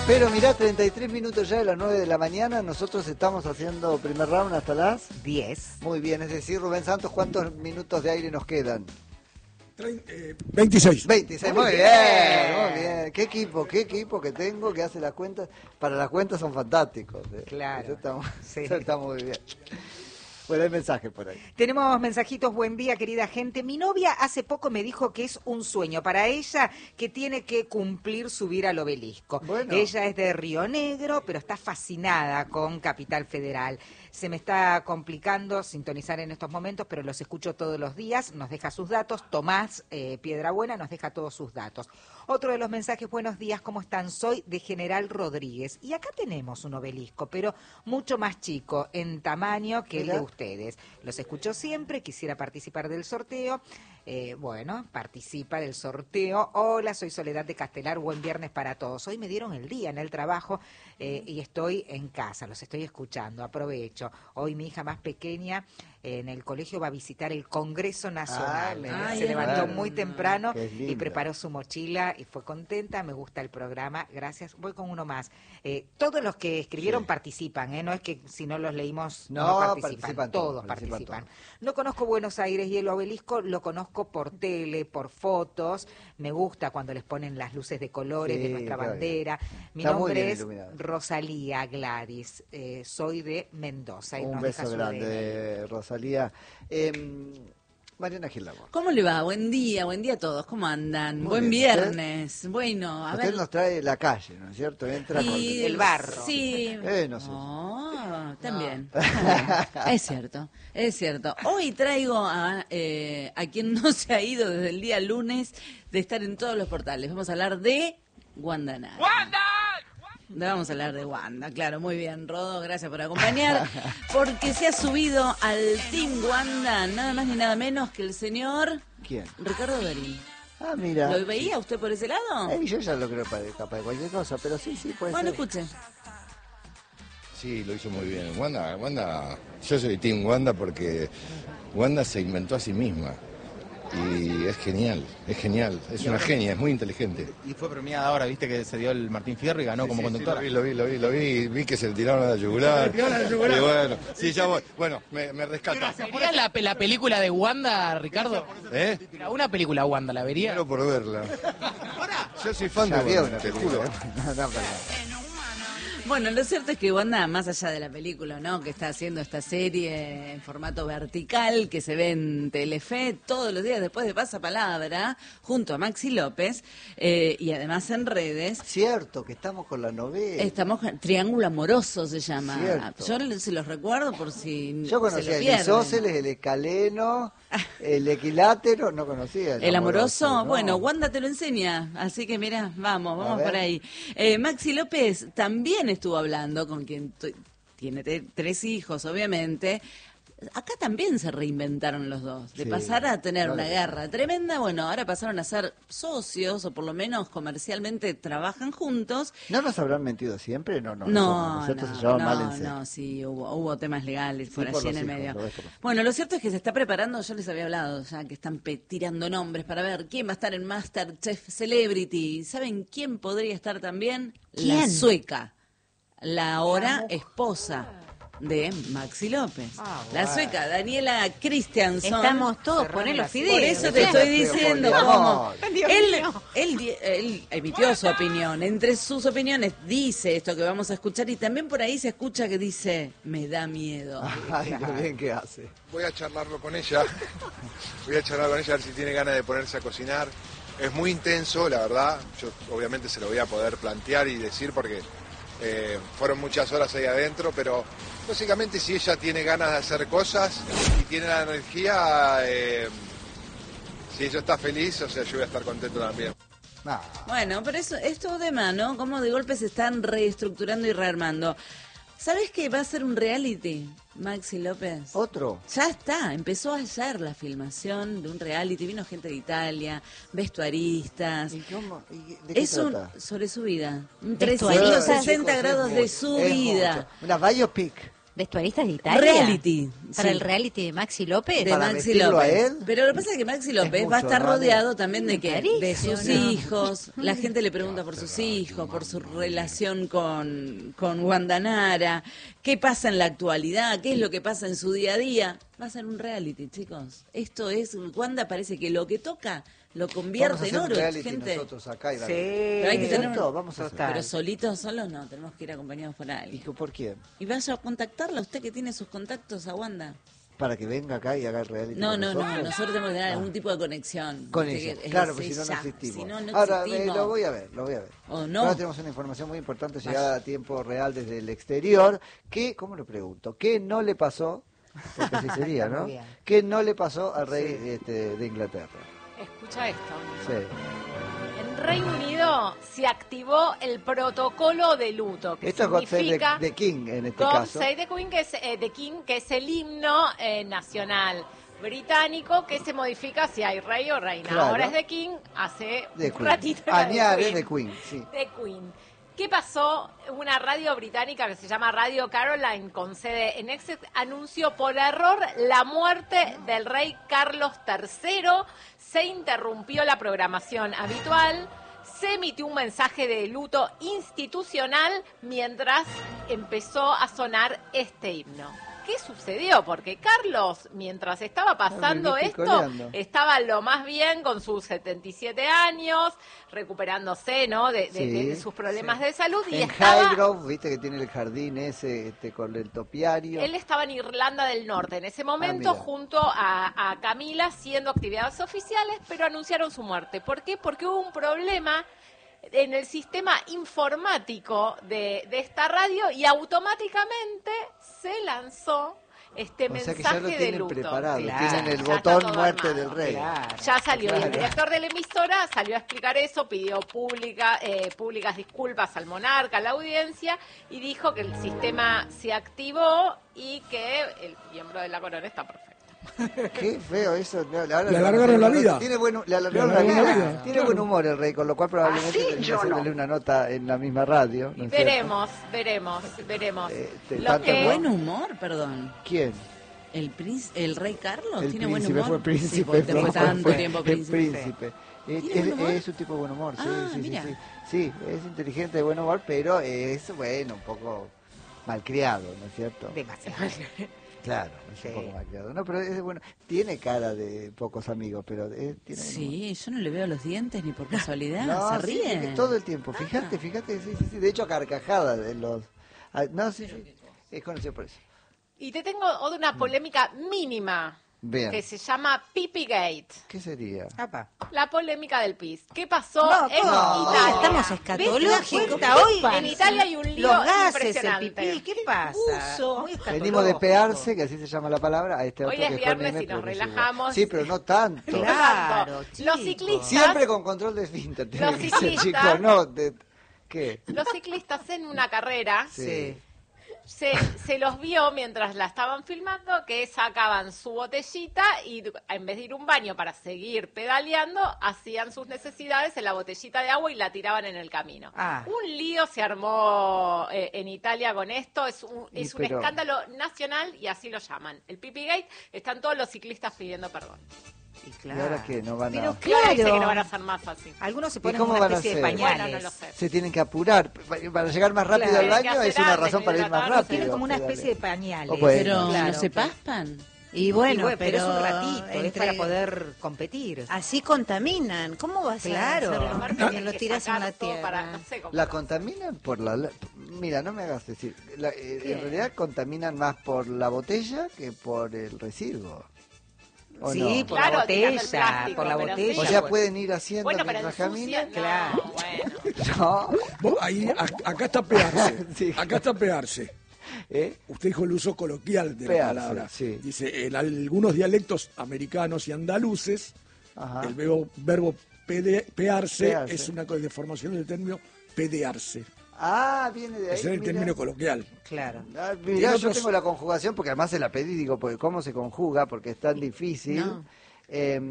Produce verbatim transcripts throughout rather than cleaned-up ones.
Pero mirá, treinta y tres minutos ya de las nueve de la mañana, nosotros estamos haciendo primer round hasta las diez. Muy bien, es decir, Rubén Santos, ¿cuántos minutos de aire nos quedan? Eh, veintiséis. veintiséis, muy, muy bien, bien, muy bien. Qué equipo, qué equipo que tengo que hace las cuentas. Para las cuentas son fantásticos. ¿eh? Claro. Eso está, sí. eso está muy bien. Bueno, hay mensajes por ahí. Tenemos mensajitos. Buen día, querida gente. Mi novia hace poco me dijo que es un sueño para ella que tiene que cumplir subir al obelisco. Bueno. Ella es de Río Negro, pero está fascinada con Capital Federal. Se me está complicando sintonizar en estos momentos, pero los escucho todos los días. Nos deja sus datos. Tomás eh, Piedrabuena nos deja todos sus datos. Otro de los mensajes, buenos días, ¿cómo están? Soy de General Rodríguez. Y acá tenemos un obelisco, pero mucho más chico en tamaño que ¿Mira? el de ustedes. Los escucho siempre, quisiera participar del sorteo. Eh, bueno, participa del sorteo. Hola, soy Soledad de Castelar, buen viernes para todos. Hoy me dieron el día en el trabajo eh, y estoy en casa, los estoy escuchando, aprovecho. Hoy mi hija más pequeña eh, en el colegio va a visitar el Congreso Nacional. Ah, Se levantó claro. muy temprano y preparó su mochila y fue contenta, me gusta el programa, gracias. Voy con uno más. Eh, todos los que escribieron sí. participan, ¿eh? No es que si no los leímos no, no participan, participan, todos, todos participan. participan. Todos. No conozco Buenos Aires y el obelisco lo conozco por tele, por fotos, me gusta cuando les ponen las luces de colores sí, de nuestra claro. bandera. Mi Está nombre es iluminado. Rosalía Gladys, eh, soy de Mendoza. Y Un nos beso grande, de... Rosalía. Eh, Mariana Gilamo. ¿Cómo le va? Buen día, buen día a todos. ¿Cómo andan? Muy Buen bien. viernes. ¿Usted? Bueno, a Usted ver. nos trae la calle, ¿no es cierto? Entra y... con el barro. Sí. Eh, no sé. Oh, también. No. Es cierto, es cierto. Hoy traigo a, eh, a quien no se ha ido desde el día lunes de estar en todos los portales. Vamos a hablar de Wanda Nara. ¡Wanda! No vamos a hablar de Wanda, claro, muy bien, Rodo, gracias por acompañar, porque se ha subido al Team Wanda nada más ni nada menos que el señor... ¿Quién? Ricardo Darín. Ah, mira. ¿Lo veía usted por ese lado? Eh, yo ya lo creo capaz de cualquier cosa, pero sí, sí, puede bueno, ser. Bueno, escuche. Sí, lo hizo muy bien. Wanda, Wanda, yo soy Team Wanda porque Wanda se inventó a sí misma. Y es genial, es genial, es una genia, es muy inteligente. Y fue premiada ahora, viste que se dio el Martín Fierro y ganó sí, como sí, conductora. Sí, lo vi, lo vi, lo vi, lo vi, vi que se le tiraron a la yugular. Se le tiraron a la yugular. Y bueno, sí, ya voy, bueno, me, me rescata. ¿Verías la, la película de Wanda, Ricardo? ¿Eh? Una película Wanda, ¿la vería? Quiero por verla. Yo soy fan ya de Wanda, una te película, juro. ¿eh? No, no, perdón. Bueno, lo cierto es que Wanda, más allá de la película, ¿no? Que está haciendo esta serie en formato vertical, que se ve en Telefe todos los días después de Pasapalabra, junto a Maxi López, eh, y además en redes. Cierto, que estamos con la novela. Estamos, Triángulo Amoroso se llama. Cierto. Yo se los recuerdo por si Yo conocía el isósceles, el escaleno, el equilátero, no conocía. El, el amoroso, amoroso no. Bueno, Wanda te lo enseña, así que mira, vamos, vamos por ahí. Eh, Maxi López también estuvo hablando con quien tiene tres hijos, obviamente. Acá también se reinventaron los dos. De sí, pasar a tener no una no. guerra tremenda, bueno, ahora pasaron a ser socios, o por lo menos comercialmente trabajan juntos. ¿No nos habrán mentido siempre? No, no. No, no, no, se llama no, mal en serio. no, sí, hubo, hubo temas legales sí, por allí por en el hijos, medio. Lo bueno, lo cierto es que se está preparando, yo les había hablado ya, que están tirando nombres para ver quién va a estar en MasterChef Celebrity. ¿Saben quién podría estar también? ¿Quién? La sueca, la ahora esposa de Maxi López. Ah, la wow. sueca, Daniela Christianson. Estamos todos, poné los fideos. Por eso te estoy diciendo cómo. Él, él, él emitió su opinión. Entre sus opiniones dice esto que vamos a escuchar y también por ahí se escucha que dice, me da miedo. Ay, qué bien que hace. Voy a charlarlo con ella. Voy a charlar con ella a ver si tiene ganas de ponerse a cocinar. Es muy intenso, la verdad. Yo obviamente se lo voy a poder plantear y decir porque eh, fueron muchas horas ahí adentro, pero básicamente si ella tiene ganas de hacer cosas y tiene la energía, eh, si ella está feliz, o sea, yo voy a estar contento también. Ah. Bueno, pero eso es todo de mano, como de golpe se están reestructurando y rearmando. ¿Sabés que va a ser un reality, Maxi López? ¿Otro? Ya está, empezó ayer la filmación de un reality, vino gente de Italia, vestuaristas. ¿Y cómo? ¿Y de qué es un, trata? sobre su vida, un trescientos sesenta grados de su es vida. Mucho. Una biopic. vestuaristas de Italia. Reality. Para sí. el reality de Maxi López. De ¿Para Maxi vestirlo López. a él? Pero lo que pasa es que Maxi López mucho, va a estar ¿no? rodeado también de que Carísimo, de sus ¿no? hijos. La gente le pregunta por sus hijos, por su relación con, con Wanda Nara, qué pasa en la actualidad, qué es lo que pasa en su día a día. Va a ser un reality, chicos. Esto es, Wanda parece que lo que toca lo convierte en oro, gente. Nosotros acá y Sí. Pero hay que tener ¿Cierto? Vamos a hacer. Total. Pero solitos, solos no, tenemos que ir acompañados por ¿Y alguien. que por quién? Y vaya a contactarla, usted que tiene sus contactos a Wanda. Para que venga acá y haga el reality. No, con no, no, nosotros. nosotros tenemos que tener Ah. algún tipo de conexión. Con Viste ella, que es claro, porque si no, no ella. existimos. Si no, no Ahora, eh, existimos. lo voy a ver, lo voy a ver. ¿O no? Ahora tenemos una información muy importante llegada a tiempo real desde el exterior. ¿Qué, cómo lo pregunto? ¿Qué no le pasó? Porque así sería, Está ¿no? muy bien. ¿Qué no le pasó al rey este, de Inglaterra? Escucha esto. Sí. En Reino Unido se activó el protocolo de luto, que Esto es God Save significa the, the King en este God caso. Save the Queen, que es, eh, the King, que es el himno eh, nacional británico que se modifica si hay rey o reina. Claro. Ahora es The King, hace The un Queen. ratito era Añade The The Queen. Queen, sí. The Queen. ¿Qué pasó? Una radio británica que se llama Radio Caroline, con sede en Essex, anunció por error la muerte del rey Carlos tercero. Se interrumpió la programación habitual. Se emitió un mensaje de luto institucional mientras empezó a sonar este himno. ¿Qué sucedió? Porque Carlos, mientras estaba pasando Ah, me esto, picoleando. estaba lo más bien con sus setenta y siete años, recuperándose, ¿no? De, de- Sí, de sus problemas sí. de salud y En estaba. Highgrove, viste que tiene el jardín ese este, con el topiario. Él estaba en Irlanda del Norte en ese momento, Ah, mira. junto a, a Camila, haciendo actividades oficiales, pero anunciaron su muerte. ¿Por qué? Porque hubo un problema en el sistema informático de, de esta radio y automáticamente se lanzó este O sea que mensaje ya lo de tienen luto. preparado, Claro. tienen el Ya está botón todo muerte armado. del rey. Claro. Ya salió, y el Claro. director de la emisora salió a explicar eso, pidió pública, eh, públicas disculpas al monarca, a la audiencia, y dijo que el sistema se activó y que el miembro de la corona está perfecto. Qué feo eso. no, ahora Le lo- alargaron la vida. Tiene buen, le alargaron Le la alargaron vida. la vida, Tiene claro. buen humor el rey, con lo cual probablemente Así tendría yo que no. hacerle una nota en la misma radio. ¿no es Veremos, veremos, veremos. Eh, te- Lo tanto que- Qué buen humor, perdón. cierto? ¿Quién? El príncipe, el rey Carlos El tiene buen príncipe, humor. fue príncipe. Sí, porque fue- fue tanto fue tiempo el príncipe. príncipe. Eh, ¿Tiene Es, buen humor? es un tipo de buen humor, sí, Ah, sí, sí, mira. sí. Sí, es inteligente, de buen humor, pero es, bueno, un poco malcriado, ¿no es cierto? Demasiado. Claro, es Sí. un poco malcriado. No, pero es bueno, tiene cara de pocos amigos, pero eh, tiene buen humor. Sí, yo no le veo los dientes ni por casualidad, No, se sí, ríe. porque todo el tiempo, fíjate, Ah. fíjate, sí, sí, sí, de hecho carcajada de los... ah, No, sí, sí, es conocido por eso. Y te tengo una polémica mínima Vean, que se llama Pipigate. ¿qué sería? Apa. La polémica del pis. ¿Qué pasó No, en ¿cómo? Italia? Estamos ¿Ves? escatológicos. ¿Te das cuenta? Hoy En Italia hay un lío Los gases, el impresionante. pipí, ¿qué pasa? puso? Muy Venimos de escatológico. pearse, que así se llama la palabra, a este Hoy otro es que es viernes con y M, nos pero es igual. relajamos. Sí, pero no tanto. Claro, Los chicos. ciclistas, Siempre con control de esfínter, tiene Los que ser, ciclistas- chicos, no, de- ¿qué? los ciclistas en una carrera Sí. se, se los vio mientras la estaban filmando que sacaban su botellita y en vez de ir a un baño para seguir pedaleando, hacían sus necesidades en la botellita de agua y la tiraban en el camino. Ah. Un lío se armó eh, en Italia con esto, es un, Y es un pero- escándalo nacional y así lo llaman. El Pipigate, están todos los ciclistas pidiendo perdón. Y ¿Y claro. ahora qué? ¿No van Pero a...? Claro, dice Claro. que no van a hacer más así. Algunos se ¿Y ponen cómo una van a especie de hacer? pañales. Bueno, no lo sé. Se tienen que apurar. Pa- Para llegar más rápido Claro. al baño Tienen que es una hacer razón antes, para ir más hidratarse. rápido. Tienen como una pedale. especie de pañales. Oh, bueno. Pero Claro. no se paspan. Y bueno, Y bueno, pero, es un pero ratito, es entre- para poder competir. Así contaminan. ¿Cómo vas Claro. a Pero hacer aparte que tienen lo que tiras en sacar la todo tierra? para- no sé cómo La lo hacen. contaminan por la... la- Mira, no me hagas decir. La- eh, ¿Qué? en realidad contaminan más por la botella que por el residuo. ¿O Sí, no? por Claro, la tirando el botella, plástico, por la pero botella. sí. O sea, pues. pueden ir haciendo Bueno, pero mientras ensucia, caminan. Claro. no, bueno. No. Vos, ahí, a- acá está pearse. Sí. Acá está pearse. ¿Eh? Usted dijo el uso coloquial de Pearse, la palabra. sí. Dice, en algunos dialectos americanos y andaluces, Ajá. el verbo, verbo pede- pearse, Pearse. es una deformación del término pedearse. Ah, viene de ahí. Ese es el mira. término coloquial. Claro. Ah, Y mirá, en yo otros- tengo la conjugación porque además se la pedí, digo, porque cómo se conjuga, porque es tan difícil. No. Eh,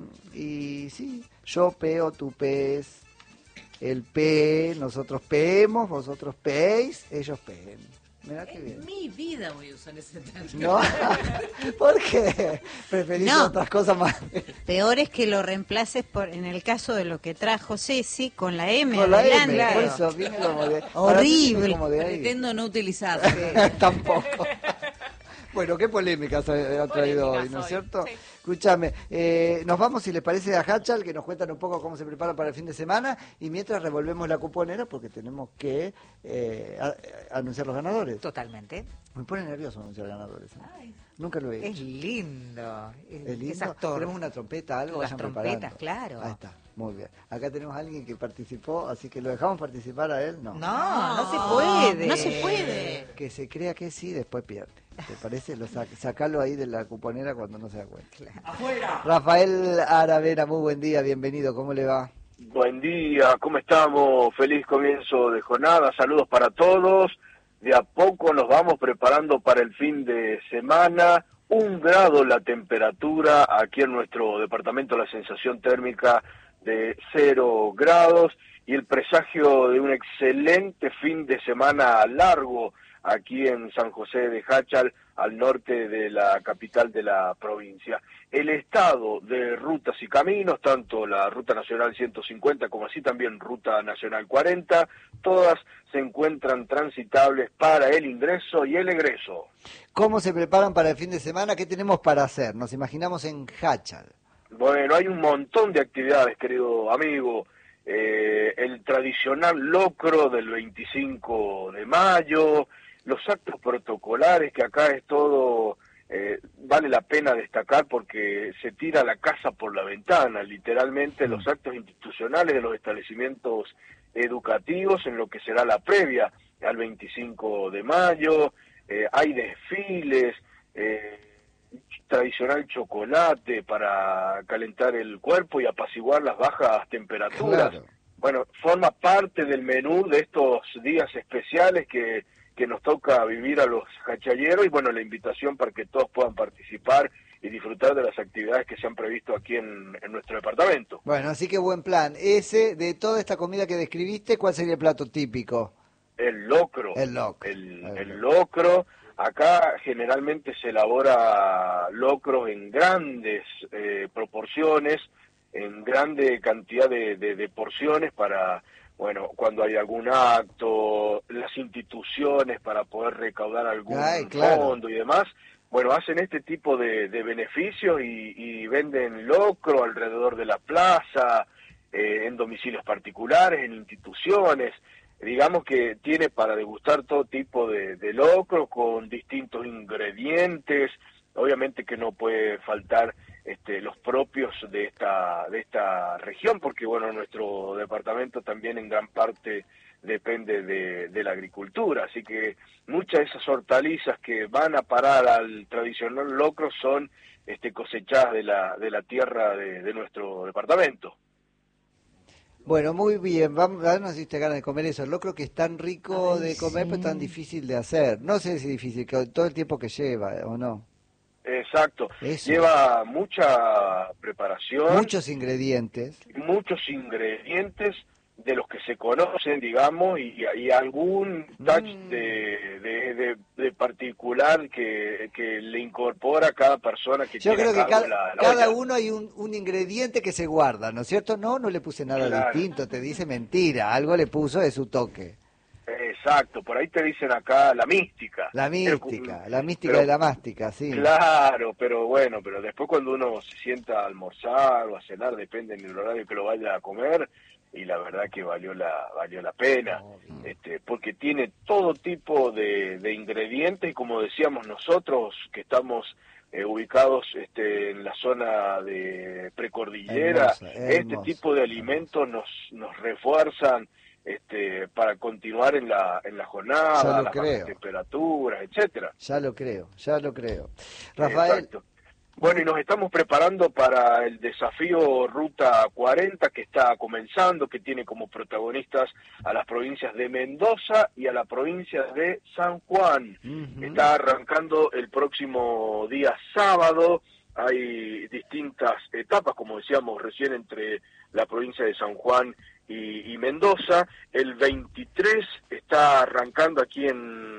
y sí, yo peo, tú pees, el pe, nosotros peemos, vosotros peéis, ellos peen. Mirá qué bien. En mi vida voy a usar ese término. No, ¿por qué? Preferís No. otras cosas más. Peor es que lo reemplaces por, en el caso de lo que trajo Ceci, con la M Con la adelante. M, por eso viene como de... Horrible. para mí viene como de ahí. Pretendo no utilizarlo. Tampoco. Bueno, qué polémicas ha ha traído hoy, ¿no es cierto? Sí. Escúchame, eh, nos vamos, si les parece, a Hachal, que nos cuentan un poco cómo se preparan para el fin de semana, y mientras revolvemos la cuponera, porque tenemos que eh, a- a anunciar los ganadores. Totalmente. Me pone nervioso anunciar ganadores. ¿eh? Nunca lo he Es hecho. lindo. Es lindo. Esas tor- Tenemos una trompeta, algo. Las vayan trompetas, preparando. claro. Ahí está, muy bien. Acá tenemos a alguien que participó, así que lo dejamos participar a él, no. No, no se puede. No se puede. Que se crea que sí, después pierde. ¿Te parece? Lo sac- sacalo ahí de la cuponera cuando no se da cuenta. ¡Afuera! Rafael Aravena, muy buen día, bienvenido, ¿cómo le va? Buen día, ¿cómo estamos? Feliz comienzo de jornada, saludos para todos. De a poco nos vamos preparando para el fin de semana. Un grado la temperatura, aquí en nuestro departamento la sensación térmica de cero grados y el presagio de un excelente fin de semana largo aquí en San José de Hachal, al norte de la capital de la provincia. El estado de rutas y caminos, tanto la Ruta Nacional ciento cincuenta como así también Ruta Nacional cuarenta, todas se encuentran transitables para el ingreso y el egreso. ¿Cómo se preparan para el fin de semana? ¿Qué tenemos para hacer? Nos imaginamos en Hachal. Bueno, hay un montón de actividades, querido amigo. Eh, el tradicional locro del veinticinco de mayo, los actos protocolares, que acá es todo, eh, vale la pena destacar porque se tira la casa por la ventana, literalmente, los actos institucionales de los establecimientos educativos en lo que será la previa al veinticinco de mayo, eh, hay desfiles, eh, tradicional chocolate para calentar el cuerpo y apaciguar las bajas temperaturas. Claro. Bueno, forma parte del menú de estos días especiales que, que nos toca vivir a los hachalleros y bueno, la invitación para que todos puedan participar y disfrutar de las actividades que se han previsto aquí en, en nuestro departamento. Bueno, así que buen plan. Ese, de toda esta comida que describiste, ¿cuál sería el plato típico? El locro. El locro. El, El el locro. Acá generalmente se elabora locro en grandes eh, proporciones, en grande cantidad de, de, de porciones para, bueno, cuando hay algún acto, las instituciones para poder recaudar algún Ay, claro. fondo y demás. Bueno, hacen este tipo de, de beneficios y, y venden locro alrededor de la plaza, eh, en domicilios particulares, en instituciones. Digamos que tiene para degustar todo tipo de, de locro con distintos ingredientes, obviamente que no puede faltar este, los propios de esta de esta región, porque bueno, nuestro departamento también en gran parte depende de, de la agricultura, así que muchas de esas hortalizas que van a parar al tradicional locro son este, cosechadas de la, de la tierra de, de nuestro departamento. Bueno, muy bien, vamos, a ver, nos diste ganas de comer eso. El locro que es tan rico Ay, de comer, sí. pero tan difícil de hacer. No sé si es difícil, que todo el tiempo que lleva, ¿o no? Exacto, eso. Lleva mucha preparación. Muchos ingredientes. Muchos ingredientes de los que se conocen, digamos, y, y algún touch mm. de, de, de, de particular que, que le incorpora a cada persona que Yo tiene creo que cada, la, la cada olla. uno hay un, un ingrediente que se guarda, ¿no es cierto? No, no le puse nada claro. distinto, te dice mentira, algo le puso de su toque. Exacto, por ahí te dicen acá la mística. La mística, pero, la mística pero, de la mástica, sí. Claro, pero bueno, pero después cuando uno se sienta a almorzar o a cenar, depende del horario que lo vaya a comer, y la verdad que valió la valió la pena, oh, este, porque tiene todo tipo de, de ingredientes y como decíamos nosotros que estamos eh, ubicados este, en la zona de precordillera, hermosa, hermosa, este tipo de alimentos nos nos refuerzan este, para continuar en la en la jornada, las bajas temperaturas, etcétera. Ya lo creo, ya lo creo. Rafael. Exacto. Bueno, y nos estamos preparando para el desafío Ruta cuarenta que está comenzando, que tiene como protagonistas a las provincias de Mendoza y a la provincia de San Juan. Uh-huh. Está arrancando el próximo día sábado, hay distintas etapas, como decíamos recién, entre la provincia de San Juan y, y Mendoza. El veintitrés está arrancando aquí en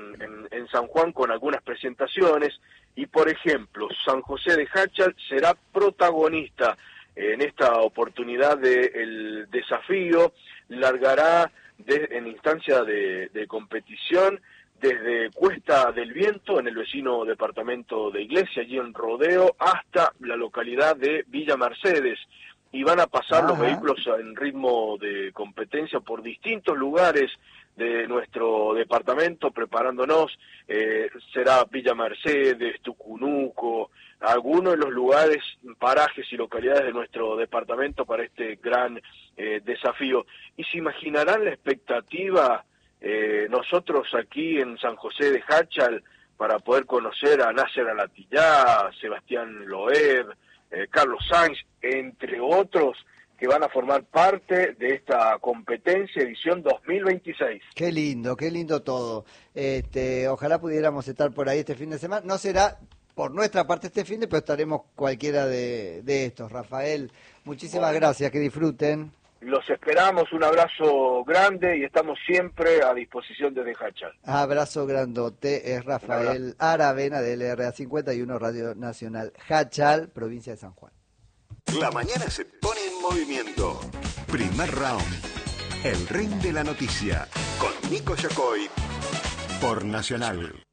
en, en, en San Juan con algunas presentaciones y, por ejemplo, San José de Háchal será protagonista en esta oportunidad del desafío, largará de, en instancia de, de competición desde Cuesta del Viento, en el vecino departamento de Iglesia, allí en Rodeo, hasta la localidad de Villa Mercedes. Y van a pasar Ajá. los vehículos en ritmo de competencia por distintos lugares de nuestro departamento, preparándonos. Eh, será Villa Mercedes, Tucunuco, algunos de los lugares, parajes y localidades de nuestro departamento para este gran eh, desafío. Y se imaginarán la expectativa, eh, nosotros aquí en San José de Háchal, para poder conocer a Nasser Alatillá, Sebastián Loeb, eh, Carlos Sainz, entre otros, que van a formar parte de esta competencia edición dos mil veintiséis. Qué lindo, qué lindo todo. Este, ojalá pudiéramos estar por ahí este fin de semana. No será por nuestra parte este fin de, pero estaremos cualquiera de, de estos. Rafael, muchísimas bueno, gracias, que disfruten. Los esperamos, un abrazo grande y estamos siempre a disposición desde Háchal. Abrazo grandote, es Rafael Aravena de L R A cincuenta y uno Radio Nacional Háchal, provincia de San Juan. La mañana se pone en movimiento. Primer round. El ring de la noticia. Con Nico Yacoy. Por Nacional.